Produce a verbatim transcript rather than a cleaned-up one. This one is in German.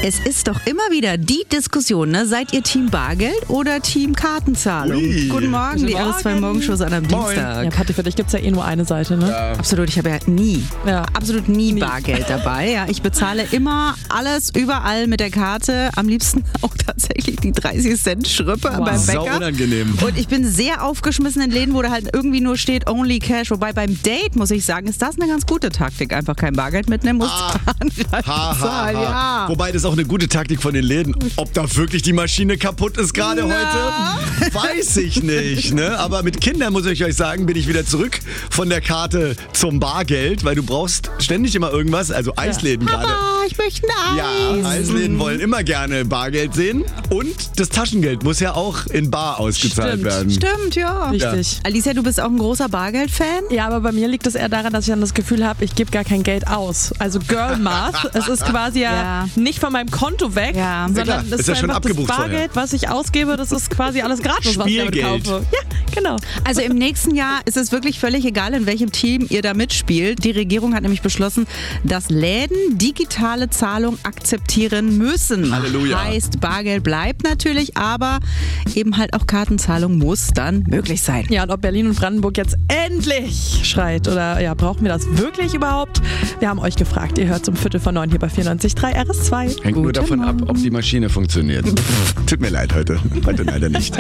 Es ist doch immer wieder die Diskussion, ne? Seid ihr Team Bargeld oder Team Kartenzahlung? Ui. Guten Morgen, Guten die R S zwei Morgen. Morgenshows an einem Moin. Dienstag. Ja, Patti, für dich gibt es ja eh nur eine Seite, ne? Ja. Absolut, ich habe ja nie, Ja. absolut nie, Nie. Bargeld dabei. Ja, ich bezahle immer alles überall mit der Karte. Am liebsten auch tatsächlich die dreißig Cent Schröppe Wow. beim Sau Bäcker. unangenehm. Und ich bin sehr aufgeschmissen in Läden, wo da halt irgendwie nur steht Only Cash. Wobei beim Date, muss ich sagen, ist das eine ganz gute Taktik. Einfach kein Bargeld mitnehmen, muss Ah. angreifen Ha, ha, zahlen. ha. Ja. Wobei das auch eine gute Taktik von den Läden. Ob da wirklich die Maschine kaputt ist gerade Na. heute, weiß ich nicht. Ne? Aber mit Kindern, muss ich euch sagen, bin ich wieder zurück von der Karte zum Bargeld, weil du brauchst ständig immer irgendwas, also Eisläden gerade. Ah, ich möchte ein Eis. Ja, Eisläden wollen immer gerne Bargeld sehen. Und das Taschengeld muss ja auch in Bar ausgezahlt Stimmt. werden. Stimmt, ja. Richtig. Alicia, du bist auch ein großer Bargeld-Fan? Ja, aber bei mir liegt es eher daran, dass ich dann das Gefühl habe, ich gebe gar kein Geld aus. Also Girl Math, es ist quasi ja, Ja. nicht von meinem Konto weg, Ja. sondern Ja, klar. es Ist ja schon einfach das abgebucht vorher. Bargeld, was ich ausgebe, das ist quasi alles gratis, was ich damit Spielgeld. kaufe. Ja, genau. Also im nächsten Jahr ist es wirklich völlig egal, in welchem Team ihr da mitspielt. Die Regierung hat nämlich beschlossen, dass Läden digitale Zahlung akzeptieren müssen. Halleluja. Heißt, Bargeld bleibt natürlich, aber eben halt auch Kartenzahlung muss dann möglich sein. Ja, und ob Berlin und Brandenburg jetzt endlich schreit oder ja, brauchen wir das wirklich überhaupt? Wir haben euch gefragt. Ihr hört zum Viertel von neun hier bei vierundneunzig Komma drei R S zwei. Hängt nur Guten davon ab, ob die Maschine funktioniert. Tut mir leid heute. Heute leider nicht.